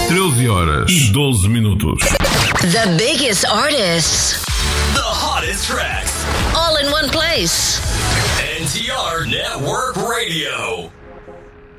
13h12. The biggest artists. The hottest tracks. All in one place. NTR Network Radio.